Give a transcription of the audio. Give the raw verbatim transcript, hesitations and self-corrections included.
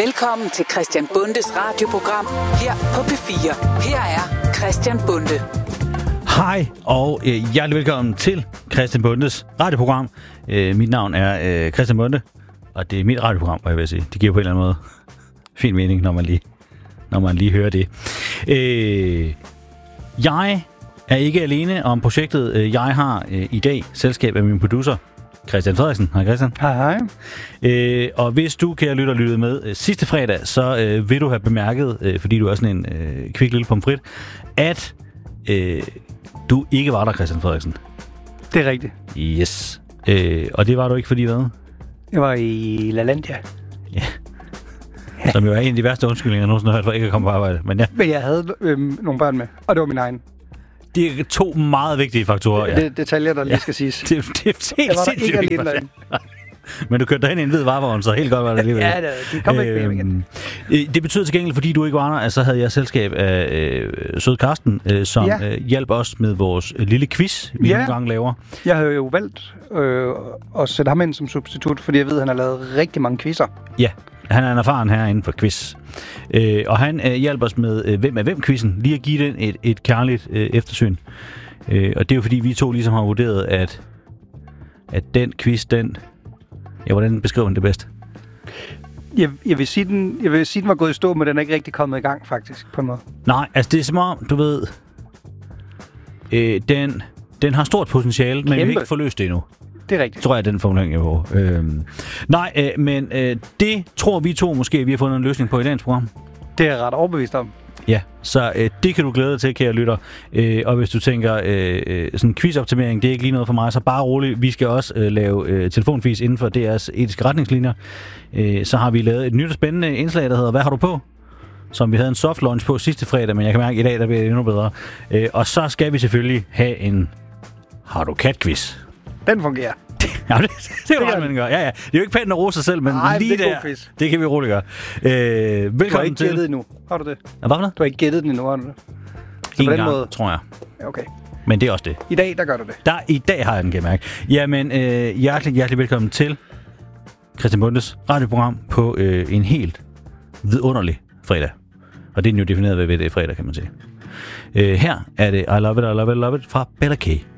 Velkommen til Christian Bondes radioprogram her på P fire. Her er Christian Bonde. Hej og øh, hjertelig velkommen til Christian Bondes radioprogram. Øh, mit navn er øh, Christian Bonde, og det er mit radioprogram, hvad jeg vil sige. Det giver på en eller anden måde fin mening, når man lige, når man lige hører det. Øh, jeg er ikke alene om projektet. Jeg har øh, i dag selskab af min producer, Christian Frederiksen. Hej Christian. Hej hej. Øh, og hvis du, kære lytter, lyttede med øh, sidste fredag, så øh, vil du have bemærket, øh, fordi du er sådan en øh, kvik lille pomfrit, at øh, du ikke var der, Christian Frederiksen. Det er rigtigt. Yes. Øh, og det var du ikke, fordi hvad? Jeg var i LaLandia. Ja. Som jo er en af de værste undskyldninger, jeg nogensinde har hørt for ikke at komme på arbejde. Men ja. Men jeg havde øhm, nogle børn med, og det var min egen. Det er to meget vigtige faktorer. Ja. Det er detaljer, der lige skal siges. Det, det, det er helt jeg var der ikke alene derinde. Men du kørte derhen i en hvid varevogn, så helt godt var det alligevel. Ja, det, det kom ikke med igen. Det betyder til gengæld, fordi du ikke var der, at så havde jeg selskab af øh, Søde Karsten, øh, som ja. øh, hjalp os med vores øh, lille quiz, vi ja. nogle gange laver. Jeg har jo valgt øh, at sætte ham ind som substitut, fordi jeg ved, at han har lavet rigtig mange quizzer. Ja, han er en erfaren her inden for quiz. Øh, og han øh, hjalp os med øh, Hvem er hvem-quizzen, lige at give den et, et kærligt øh, eftersyn. Øh, og det er jo fordi, vi to ligesom har vurderet, at, at den quiz, den... Ja, hvordan beskriver den det bedst? Jeg, jeg, vil sige, den, jeg vil sige, den var gået i stå, men den er ikke rigtig kommet i gang, faktisk, på en måde. Nej, altså det er som om, du ved... Øh, den, den har stort potentiale, men Kæmpe. vi ikke får løst det endnu. Det er rigtigt. Tror jeg, den formulering er på. Øhm, nej, øh, men øh, det tror vi to måske, vi har fundet en løsning på i dagens program. Det er jeg ret overbevist om. Ja, så øh, det kan du glæde dig til, kære lytter. Øh, og hvis du tænker, øh, øh, sådan en quizoptimering, det er ikke lige noget for mig, så bare roligt. Vi skal også øh, lave øh, telefonfis inden for D R's etiske retningslinjer. Øh, så har vi lavet et nyt og spændende indslag, der hedder Hvad har du på? Som vi havde en soft launch på sidste fredag, men jeg kan mærke, at i dag der bliver det endnu bedre. Øh, og så skal vi selvfølgelig have en Har du kat-quiz? Den fungerer. Ja, det, det, det er jo ret, man gør. Ja, ja. Det er jo ikke pænt at rose sig selv, men Ej, lige det der, det kan vi roligt gøre. Øh, velkommen du har ikke til... gættet endnu. Har du det? Ja, hvad for noget? Du har ikke gættet den endnu, har du det? Så en på den gang, måde... tror jeg. Okay. Men det er også det. I dag, der gør du det. Der, I dag har jeg den, kan jeg mærke. Jamen, øh, hjertelig, hjertelig velkommen til Christian Bondes radioprogram på øh, en helt vidunderlig fredag. Og det er jo defineret ved, hvad det er fredag, kan man sige. Øh, her er det I Love It, I Love It, I Love It fra Bella K.